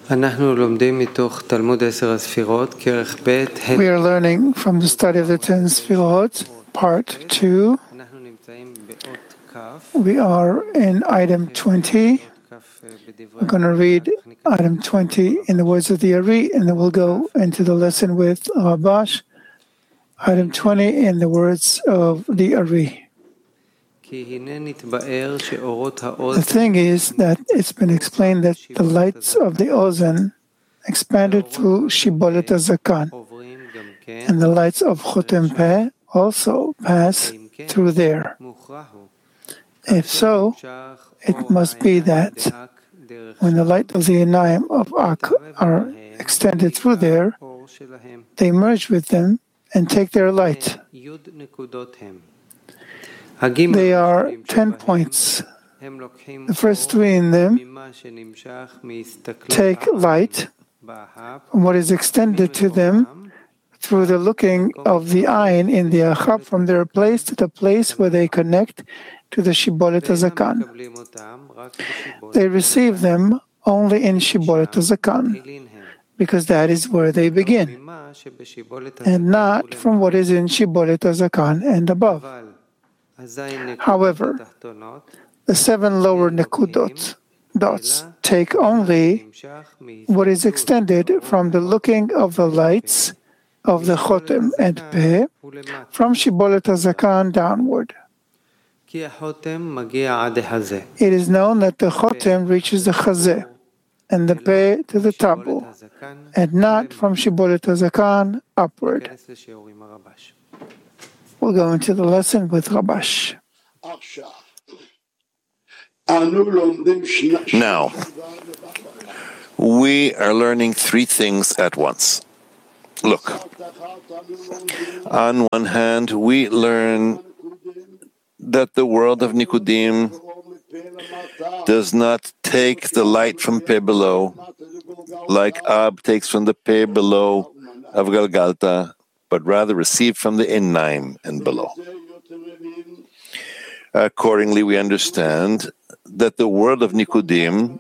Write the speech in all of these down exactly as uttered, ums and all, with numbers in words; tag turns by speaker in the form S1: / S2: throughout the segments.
S1: We are learning from the study of the ten Sfirot, part two. We are in item twenty. We're going to read item twenty in the words of the Ari, and then we'll go into the lesson with Rabash. Item twenty in the words of the Ari. The thing is that it's been explained that the lights of the Ozen expanded through Shibolet HaZakan, and the lights of Chotem Peh also pass through there. If so, it must be that when the light of the Einayim of Ak are extended through there, they merge with them and take their light. They are ten points. The first three in them take light from what is extended to them through the looking of the ayin in the achab from their place to the place where they connect to the Shibolet HaZakan. They receive them only in Shibolet HaZakan, because that is where they begin, and not from what is in Shibolet HaZakan and above. However, the seven lower nekudot, dots, take only what is extended from the looking of the lights of the Chotem and Peh from Shibolet HaZakan downward. It is known that the Chotem reaches the Chazeh and the Peh to the Tabul, and not from Shibolet HaZakan upward. We'll go into the lesson with Rabash.
S2: Now, we are learning three things at once. Look, on one hand, we learn that the world of Nikudim does not take the light from Peh below, like Ab takes from the Peh below of Galgalta, but rather receive from the Einayim and below. Accordingly, we understand that the world of Nikudim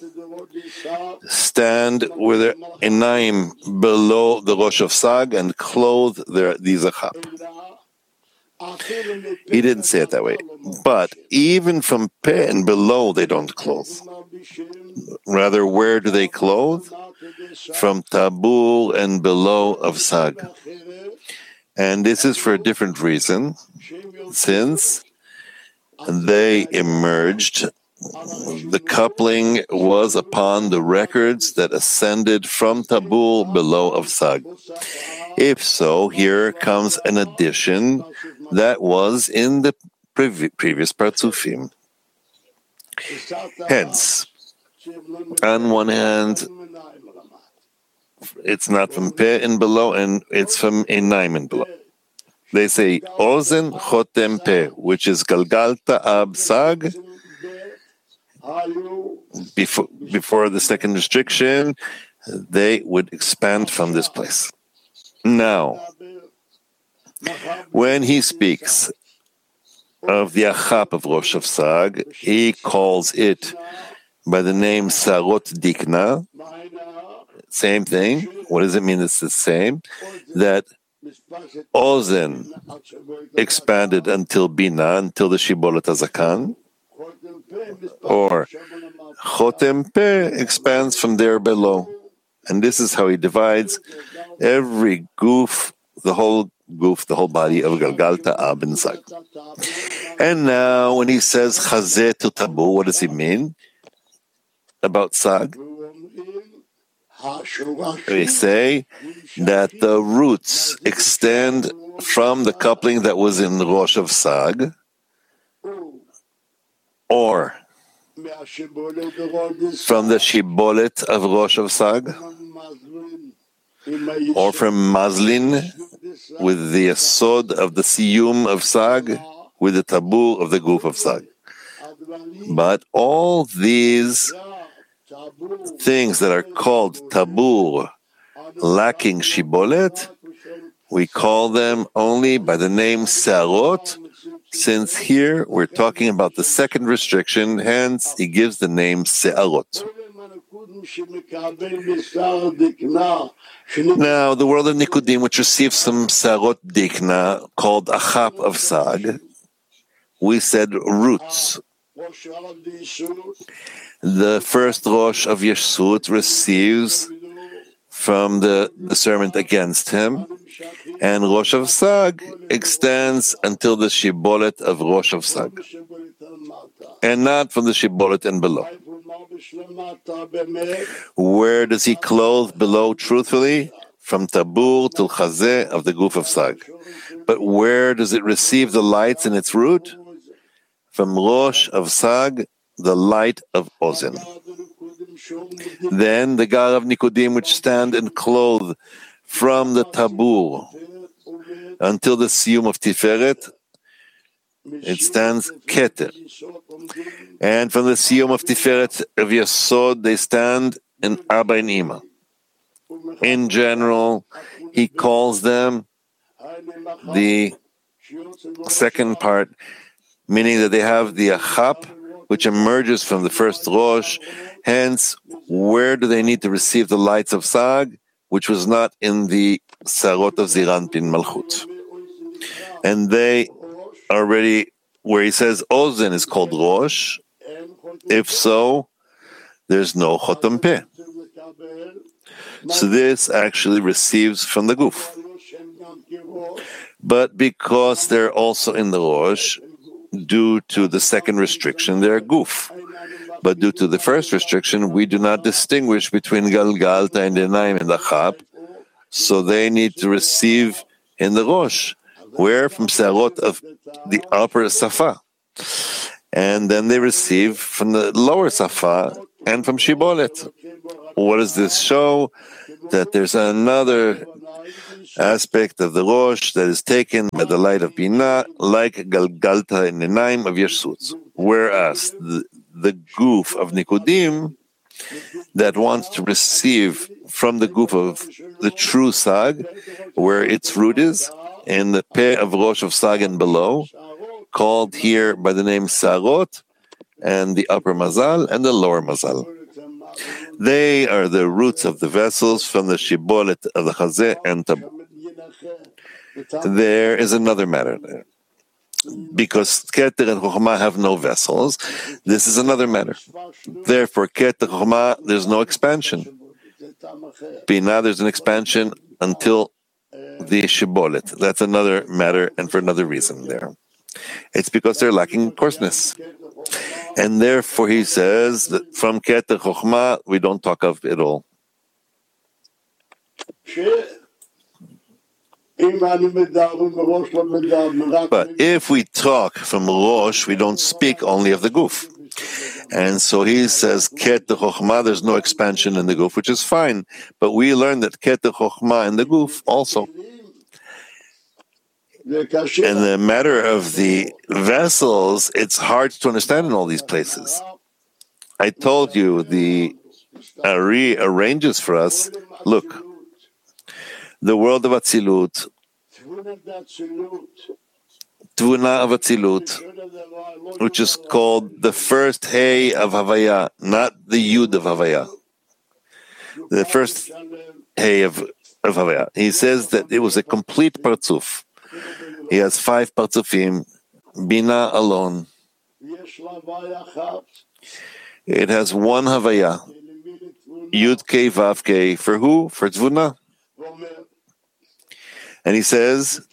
S2: stand with their Einayim below the Rosh of Sag and clothe their Dizachap. He didn't say it that way. But even from Peh and below, they don't clothe. Rather, where do they clothe? From Tabul and below of Sag. And this is for a different reason, since they emerged. The coupling was upon the records that ascended from Tabul below of Sag. If so, here comes an addition that was in the previ- previous Partzufim. Hence, on one hand, it's not from Peh and below, and it's from Einayim and below. They say Ozen Chotem Peh, which is Galgalta Ab Sag. Before, before the second restriction, they would expand from this place. Now, when he speaks of the Achap of Rosh of Sag, he calls it by the name Sarot Dikna. Same thing. What does it mean it's the same? That Ozen expanded until Bina, until the Shibolet HaZakan, or Chotem Peh expands from there below. And this is how he divides every goof, the whole goof, the whole body of Galgalta, Ab, and Sag. And now when he says Chazeh to Tabu, what does he mean about Sag? We say that the roots extend from the coupling that was in the Rosh of Sag, or from the Shibolet of Rosh of Sag, or from Mazlin with the Yesod of the Siyum of Sag, with the Tabul of the Guf of Sag. But all these things that are called Tabur, lacking Shibolet, we call them only by the name Se'arot, since here we're talking about the second restriction, hence he gives the name Se'arot. Now, the world of Nikudim, which receives some Sarot Dikna, called a chap of Sag, we said roots. The first Rosh of Yeshut receives from the discernment against him, and Rosh of Sag extends until the Shibolet of Rosh of Sag, and not from the Shibolet and below. Where does he clothe below truthfully? From Tabur till Chazeh of the goof of Sag. But where does it receive the lights in its root? From Rosh of Sag, the light of Ozen. Then the Gar of Nikudim, which stand and clothe from the Tabur until the Siyum of Tiferet, it stands Keter. And from the Siyum of Tiferet of Yesod, they stand in Arbain Ima. In general, he calls them the second part, meaning that they have the Achap, which emerges from the first Rosh. Hence, where do they need to receive the lights of Sag, which was not in the Sarot of Ziranpin Malchut? And they already, where he says Ozen is called Rosh, if so, there's no Chotam Peh. So this actually receives from the goof. But because they're also in the Rosh, due to the second restriction, they're goof. But due to the first restriction, we do not distinguish between Galgalta and Denaim and Achap, so they need to receive in the Rosh, where from Sarot of the upper Safa. And then they receive from the lower Safa and from Shibolet. What does this show? That there's another aspect of the Rosh that is taken by the light of Binah, like Galgalta and Nenaim of Yeshut. Whereas the, the goof of Nikudim that wants to receive from the goof of the true Sag, where its root is, in the Peh of Rosh of Sag and below, called here by the name Sarot, and the upper Mazal and the lower Mazal. They are the roots of the vessels from the Shibolet of the Chazeh and Tabur. There is another matter there. Because Keter and Chokhmah have no vessels, this is another matter. Therefore, Keter Chokhmah, there's no expansion. Binah, there's an expansion until the Shibolet. That's another matter and for another reason there. It's because they're lacking coarseness. And therefore he says that from Keter Chokhmah, we don't talk of it all. But if we talk from Rosh, we don't speak only of the goof. And so he says, Keter Chokhmah, there's no expansion in the goof, which is fine. But we learn that Keter Chokhmah in the goof also. In the matter of the vessels, it's hard to understand in all these places. I told you the Ari arranges for us, look, the world of Atzilut, Tvuna of Atzilut, which is called the first Hey of Havaya, not the Yud of Havaya. The first Hey of, of Havaya. He says that it was a complete Partzuf. He has five Partzufim, Bina alone. It has one Havaya, Yud Kei Vav Kei. For who? For Tvuna. And he says,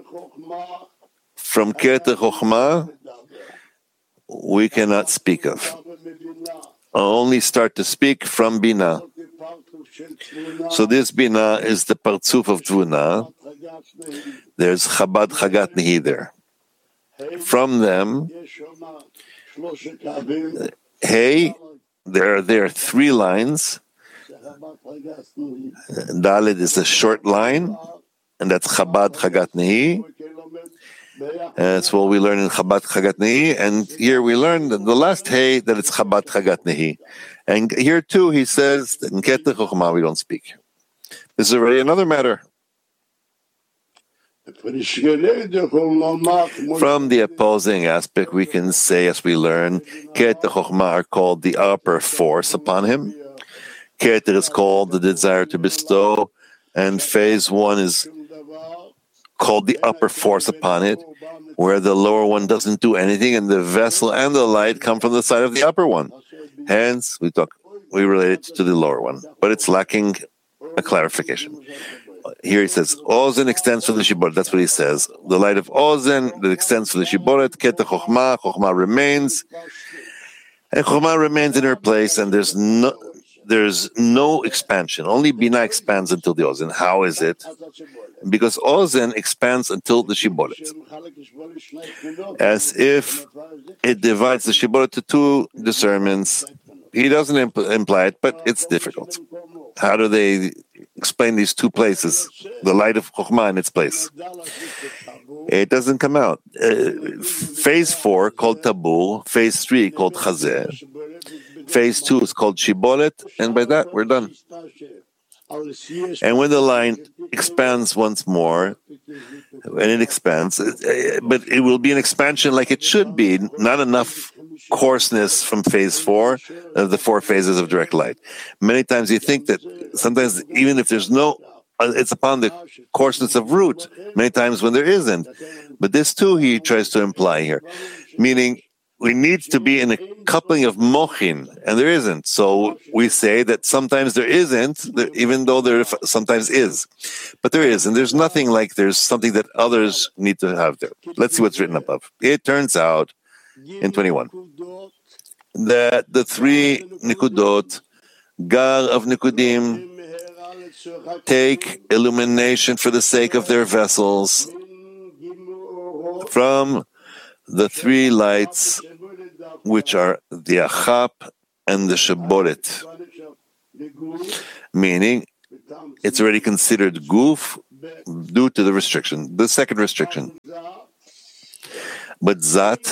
S2: from Keter Chokhmah, we cannot speak of. Only start to speak from Bina. So this Bina is the Partzuf of Tvuna. There's Chabad Chagat Nehi there. From them, hey, there are, there are three lines. Dalet is a short line, and that's Chabad Chagat Nehi. And that's what we learn in Chabad Chagat Nehi. And here we learn that the last hey, that it's Chabad Chagat Nehi. And here too, he says that in Keter Chokhmah we don't speak. This is already another matter. From the opposing aspect, we can say, as we learn, Keter Chokhmah are called the upper force upon him. Keter is called the desire to bestow, and phase one is called the upper force upon it, where the lower one doesn't do anything, and the vessel and the light come from the side of the upper one. Hence, we talk, we relate it to the lower one, but it's lacking a clarification. Here he says, Ozen extends from the Shibolet. That's what he says. The light of Ozen that extends from the Shibolet, Keta Chochmah, Chochmah remains, and Chochmah remains in her place, and there's no there's no expansion. Only Binah expands until the Ozen. How is it? Because Ozen expands until the Shibolet, as if it divides the Shibolet to two discernments. He doesn't impl- imply it, but it's difficult. How do they explain these two places, the light of Chokhmah in its place? It doesn't come out. Uh, phase four, called Tabur. Phase three, called Chazeh. Phase two is called Shibolet, and by that, we're done. And when the line expands once more, and it expands, but it will be an expansion like it should be, not enough coarseness from phase four of the four phases of direct light. Many times you think that sometimes even if there's no, it's upon the coarseness of root, many times when there isn't. But this too he tries to imply here, meaning we need to be in a coupling of mochin, and there isn't. So we say that sometimes there isn't, even though there sometimes is. But there is, and there's nothing like there's something that others need to have there. Let's see what's written above. It turns out, in twenty-one, that the three Nikudot, Gar of Nikudim, take illumination for the sake of their vessels from the three lights, which are the Achap and the Shibolet, meaning it's already considered Guf due to the restriction, the second restriction. But Zat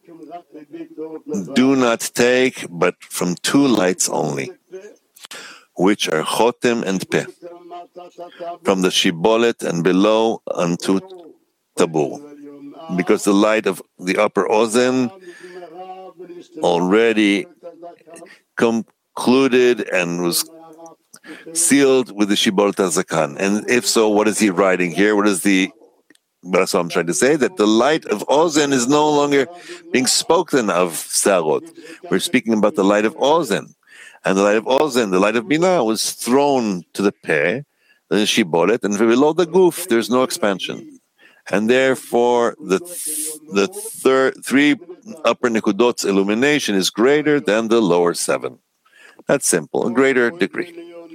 S2: do not take but from two lights only, which are Chotem and Peh, from the Shibolet and below unto Tabur, because the light of the upper Ozen already concluded and was sealed with the Shibolet HaZakan. And if so, what is he writing here? What is the That's what I'm trying to say, that the light of Ozen is no longer being spoken of Sarot. We're speaking about the light of Ozen. And the light of Ozen, the light of Binah, was thrown to the Peh, the Shibolet, and below the Guf, there's no expansion. And therefore, the the third, three upper Nikudot's illumination is greater than the lower seven. That's simple, a greater degree.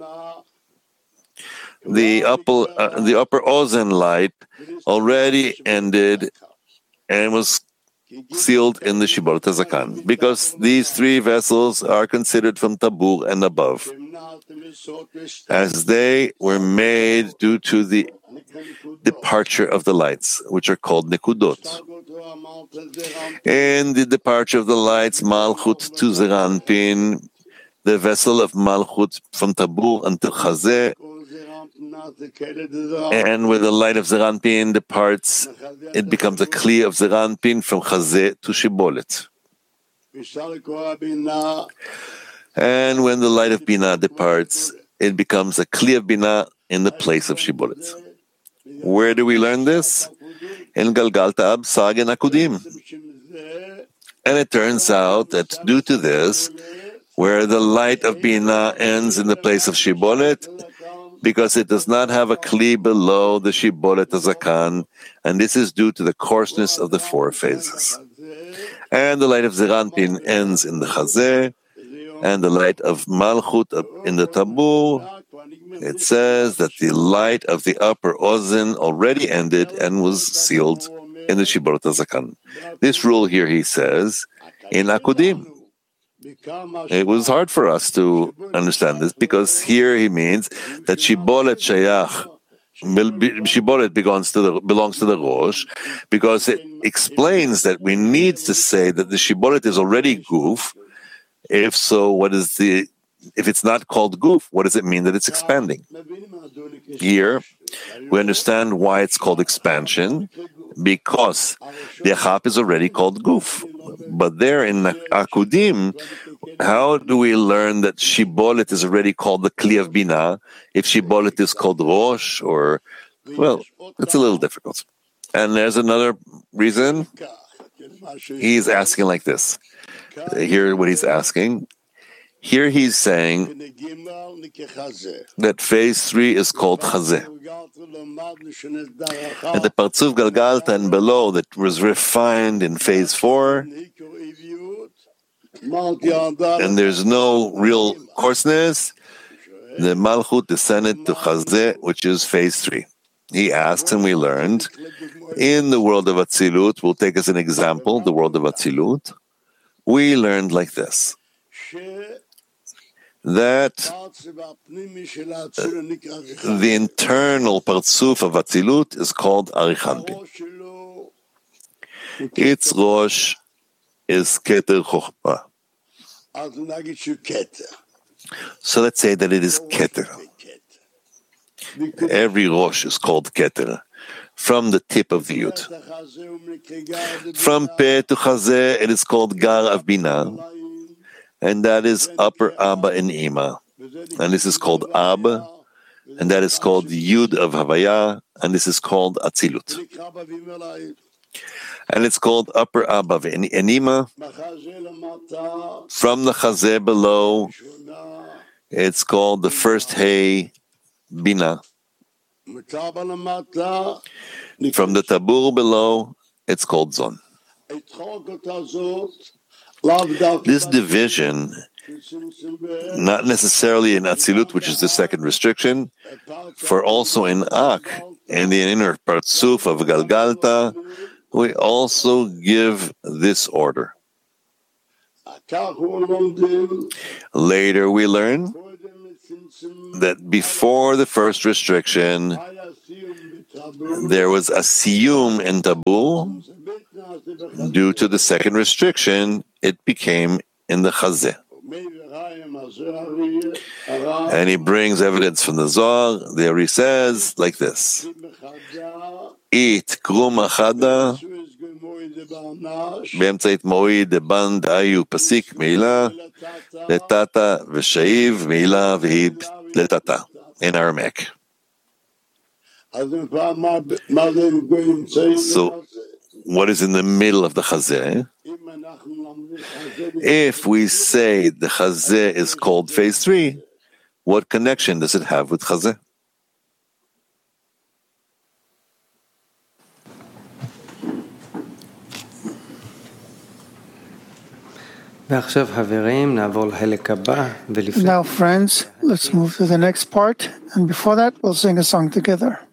S2: The upper, uh, the upper Ozen light already ended and was sealed in the Shibolet HaZakan, because these three vessels are considered from Tabur and above, as they were made due to the departure of the lights, which are called Nikudot. In the departure of the lights, Malchut to Zeranpin, the vessel of Malchut from Tabur until Chazeh, and where the light of Zeranpin departs, it becomes a Kli of Zeranpin from Chazeh to Shibolet. And when the light of Binah departs, it becomes a Kli of Binah in the place of Shibolet. Where do we learn this? In Galgal Ta'ab Sag and Akudim. And it turns out that due to this, where the light of Binah ends in the place of Shibolet, because it does not have a Kli below the Shibolet HaZakan, and this is due to the coarseness of the four phases. And the light of Zeranpin ends in the Chazeh, and the light of Malchut in the Tabur. It says that the light of the upper Ozen already ended and was sealed in the Shibolet HaZakan. This rule here, he says, in Akudim. It was hard for us to understand this, because here he means that Shibolet Shayach, Shibolet belongs to the belongs to the Rosh, because it explains that we need to say that the Shibolet is already Guf. If so, what is the if it's not called Guf, what does it mean that it's expanding? Here, we understand why it's called expansion, because the Achap is already called Guf. But there in Akudim, how do we learn that Shibolet is already called the Kli of Binah if Shibolet is called Rosh? Or, well, it's a little difficult. And there's another reason. He's asking like this. Hear what he's asking. Here he's saying that phase three is called Chazeh. And the Partzuf Galgalta and below that was refined in phase four, and there's no real coarseness, the Malchut descended to Chazeh, which is phase three. He asks, and we learned, in the world of Atzilut, we'll take as an example, the world of Atzilut, we learned like this, that uh, the internal Partzuf of Atzilut is called Arichanpin. Its Rosh is Keter Chochmah. So let's say that it is Keter. Every Rosh is called Keter, from the tip of the Yud. From Peh to Chazeh, it is called Gar of Binah, and that is upper Abba and Ima. And this is called Ab, and that is called Yud of Havaya, and this is called Atzilut. And it's called upper Abba and Ima. From the Chazeh below, it's called the first Hey Bina. From the Tabur below, it's called Zon. This division, not necessarily in Atzilut, which is the second restriction, for also in Ak, in the inner Partzuf of Galgalta, we also give this order. Later we learn that before the first restriction, there was a siyum in Tabur. Due to the second restriction, it became in the Chazeh. And he brings evidence from the Zohar. There he says like this: It krum achada באמצעית מועיד דבן דאיו פסיק מעילה לטאטה ושאיב מעילה והיב לטאטה in Aramaic. So, what is in the middle of the Chazeh? If we say the Chazeh is called phase three, what connection does it have with Chazeh?
S1: Now, friends, let's move to the next part, and before that, we'll sing a song together.